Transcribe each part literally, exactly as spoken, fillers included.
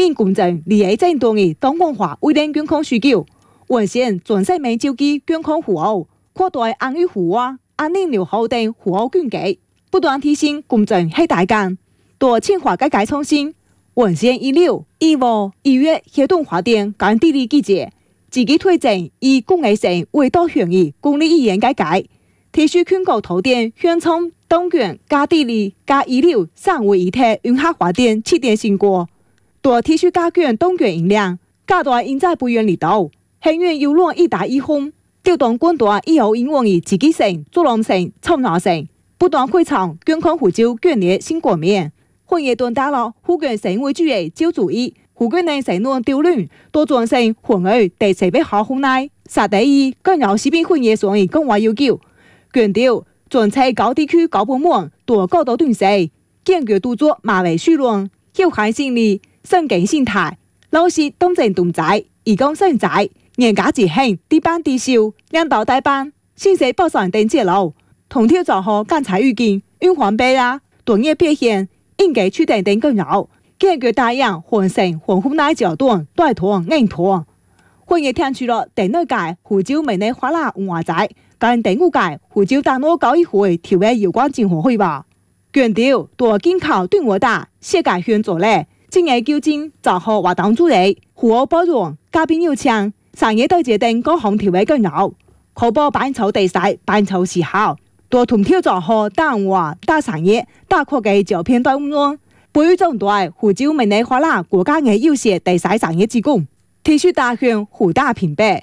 民公正利益正当的党文化委任健康需求，完善全生命周期健康服务，扩大安育护娃、安宁疗护等服务管理，不断提升公正系大纲，多强化改革创新，完善医疗、医务、医院协同发展跟治理机制，积极推进以公益性为导向的公立医院改革，提出全国土点宣传党员加治理加医疗三位一体融合发展起点成果，多提出加强党员力量，加大人才培养力度，行院有论一打一轰，调动更多医护人员的积极性、主动性、创造性，不断开创健康护照建立新局面。会议敦达了护健省委主席赵主义，护健能承诺调论多种性混合第四笔好红内，杀第一更有士兵会议上的讲话要求，强调全市高地区高部门多高度断势，坚决督促马尾序论，有限心理、生健心态，老实当政动财，以工生财，严格执行低班低收，两道大班，信息保障等节路，同条做好监察预警，预防备啊，断业表现。应该取得等更好，坚决答应hoàn成防护奶脚段带团硬团。会议提出了第二屆护照明年花啦文化节跟第五届护照大陆交易会条例有关情况汇报，强调多紧靠对我大世界圈做咧，今年究竟做好活动主理，互相包容，嘉宾有请，产业对接等各项条例更好，确保办筹地势办筹时效。多同跳做好大文化、大产业、大科技照片大运用，培育壮大护照明年花啦国家的优势第三产业之功，提出大向护大评比。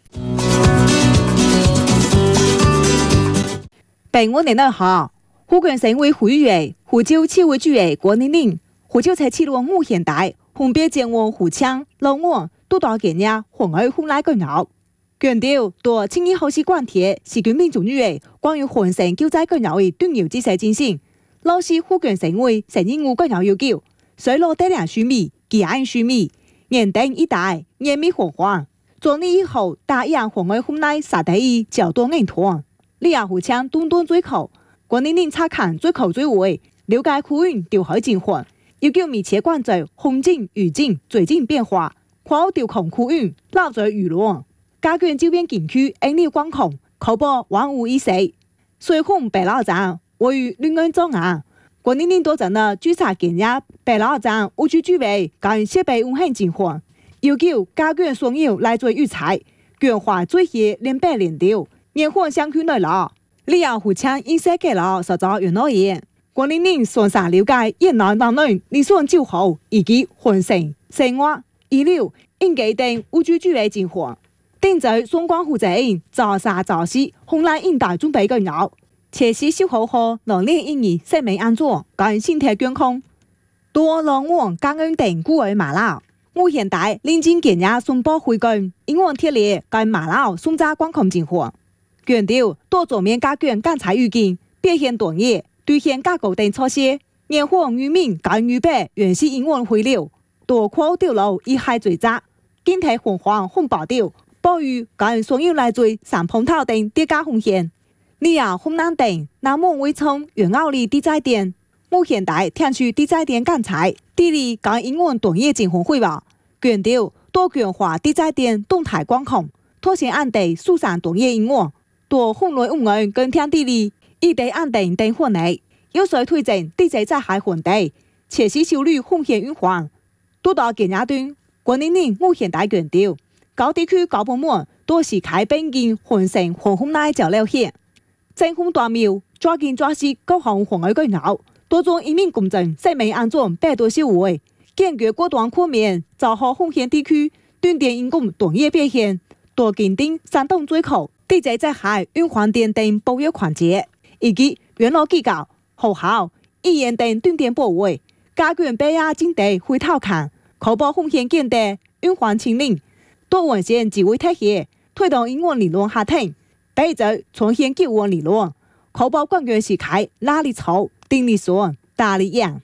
本我年二号，护健省委副主任、护照企委主任郭玲玲，护照车七路五现代，分别前往护枪、老我、督导建议混合混来更好。强调多青年好习惯贴是军民主义关于hoàn成救灾更好的重要知識進行，老師護健省委承認有更好要求，水路大量水米、吉安水米，年等一代年米黃黃，做你以後大洋紅外紅內沙地伊較多硬團，你也互相短短追求，國寧寧查看追求追尾，了解區域調海情況，要求密切關注風景、雨景、最近變化，跨調控區域，撈在輿論。加強周邊景區應料管控，確保萬無一失。水洪北老站位於綠岸中央，國寧寧多陣的居察建議北老站污水處理跟設備運行情況，要求加強所有來做預測，強化最協連北連調，延緩相區內勞。你要互相認識嘅勞所做原來嘢，國寧寧詳細了解越南當地理想就好以及環境、生活、醫療、應該等污水處理情況。定在雙關負責人早三早四紅藍應大準備更好，切實守護好農業營業生命安全跟身體健康。多勞網感恩等孤兒馬老，我現在臨近建議送報回歸，因為貼列跟馬老送查管控情況，強調多做面加強監察預警，表現專業，兌現架構等措施，延緩漁民跟漁民原始營運回流，多擴掉路以海追責，警惕紅黃紅保釣。暴雨跟所有來自山碰頭等跌價風險，你也洪南等南門圍衝原奧里地災點，目現代天區地災點監察地理跟英文專業情況匯報，強調多強化地災點動態管控，拓展安地疏散專業英文，多洪雷運營跟天地理異地安定等範圍，有序推進地災災害緩地，切實修理風險預防。督導建議端，國寧寧目現代強調。高地區高部門多是開本經hoàn成防洪內照料險，政府大廟抓緊抓實各項防衛更好，多種人民公正生命安全百多修為，堅決果斷豁免做好風險地區斷電因公專業表現，多堅定山東追求地災災害運環電等保育環節，以及原老機構、學校、醫院等斷電保衛，加強北亞經地回頭看，確保風險減低運環清零。多完善智慧體系，推動英文理論下聽，第就重現救援理論，確保官員是開哪裡草、定力順、大力樣。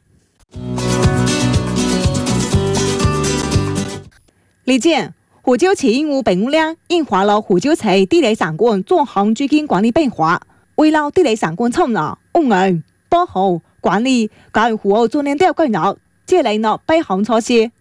李健，護照持任務並無量，印發了護照車地理相關總項資金管理變化，為了地理相關操作、運營、保護、管理、教育服務做年調更好，這類呢八項措施。